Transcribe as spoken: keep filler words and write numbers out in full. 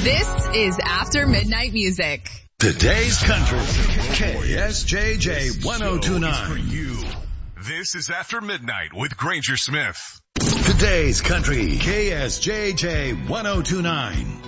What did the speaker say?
This is After Midnight Music. Today's Country, K S J J one oh two nine. This is After Midnight with Granger Smith. Today's Country, K S J J one oh two nine.